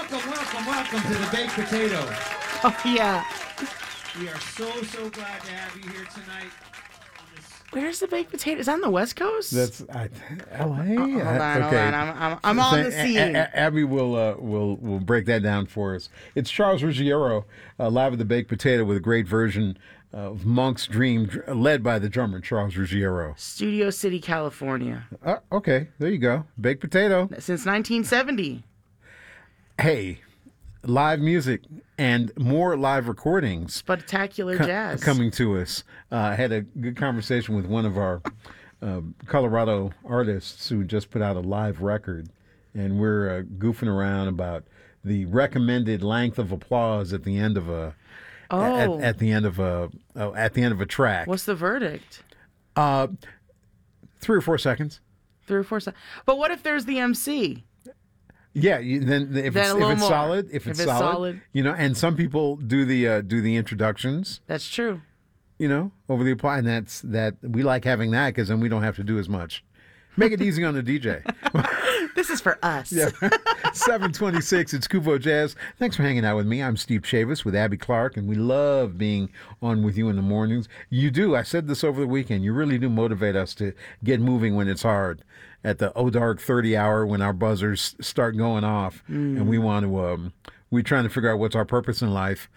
Welcome to the Baked Potato. Oh, yeah. We are so glad to have you here tonight. Where's the baked potato? Is that on the West Coast? That's L.A. Hold on. I'm on the scene. Abby will break that down for us. It's Charles Ruggiero, live at the Baked Potato with a great version of Monk's Dream, led by the drummer Charles Ruggiero. Studio City, California. Okay, there you go. Baked Potato. Since 1970. Hey, live music and more live recordings. Spectacular jazz. Coming to us. I had a good conversation with one of our Colorado artists who just put out a live record, and we're goofing around about the recommended length of applause at the end of a at the end of a track. What's the verdict? 3 or 4 seconds. 3 or 4 seconds. But what if there's the MC? Yeah, if it's solid, you know, and some people do the introductions. That's true. You know, over the apply, and that we like having that because then we don't have to do as much. Make it easy on the DJ. This is for us. Yeah. 7:26. It's Kuvo Jazz. Thanks for hanging out with me. I'm Steve Chavis with Abby Clark, and we love being on with you in the mornings. You do. I said this over the weekend. You really do motivate us to get moving when it's hard. At the dark 30 hour when our buzzers start going off, and we want to. We're trying to figure out what's our purpose in life.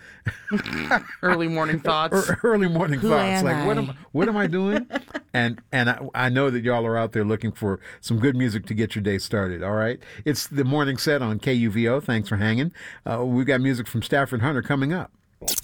Early morning thoughts. Early morning Who thoughts. am Like I? what am I doing? and I know that y'all are out there looking for some good music to get your day started. All right, it's the morning set on KUVO. Thanks for hanging. We've got music from Stafford Hunter coming up.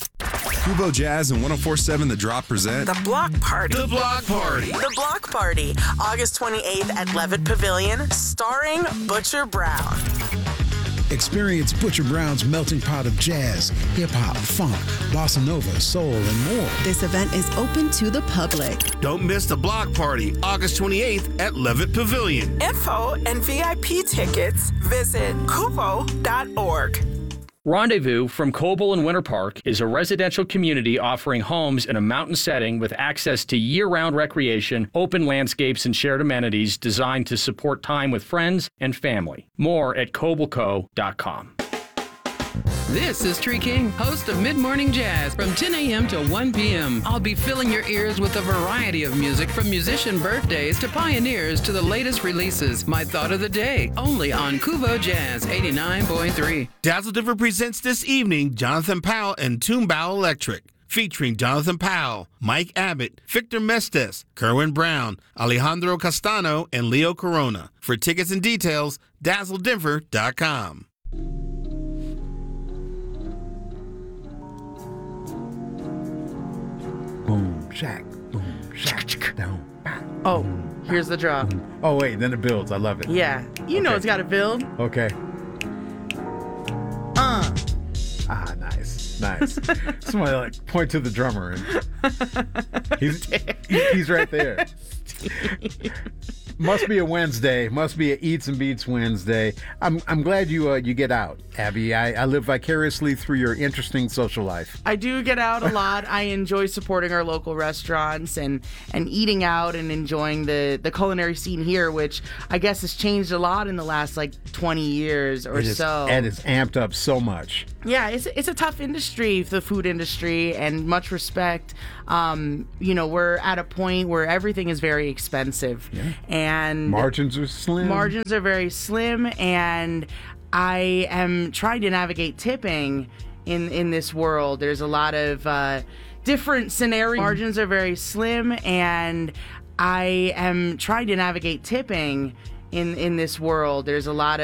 Kubo Jazz and 104.7 The Drop present The Block Party. The Block Party. The Block Party, August 28th at Levitt Pavilion, starring Butcher Brown. Experience Butcher Brown's melting pot of jazz, hip-hop, funk, bossa nova, soul, and more. This event is open to the public. Don't miss The Block Party, August 28th at Levitt Pavilion. Info and VIP tickets, visit kuvo.org. Rendezvous from Coble and Winter Park is a residential community offering homes in a mountain setting with access to year-round recreation, open landscapes, and shared amenities designed to support time with friends and family. More at cobleco.com. This is Tree King, host of Mid-Morning Jazz from 10 a.m. to 1 p.m. I'll be filling your ears with a variety of music from musician birthdays to pioneers to the latest releases. My thought of the day, only on Kuvo Jazz 89.3. Dazzle Denver presents this evening Jonathan Powell and Toonbow Electric, featuring Jonathan Powell, Mike Abbott, Victor Mestes, Kerwin Brown, Alejandro Castano, and Leo Corona. For tickets and details, dazzledenver.com. Boom, shack, down. Oh, here's the drop. Oh wait, then it builds. I love it. Yeah. You know Okay. it's got to build. Okay. Nice. Somebody like point to the drummer and he's right there. Must be a Wednesday. Must be a Eats and Beats Wednesday. I'm glad you get out, Abby. I live vicariously through your interesting social life. I do get out a lot. I enjoy supporting our local restaurants and eating out and enjoying the culinary scene here, which I guess has changed a lot in the last 20 years or so. And it's amped up so much. Yeah, it's a tough industry, the food industry, and much respect. We're at a point where everything is very expensive. Yeah. And Margins are slim. Margins are very slim, and I am trying to navigate tipping in this world. There's a lot of different scenarios. Margins are very slim, and I am trying to navigate tipping in this world. There's a lot of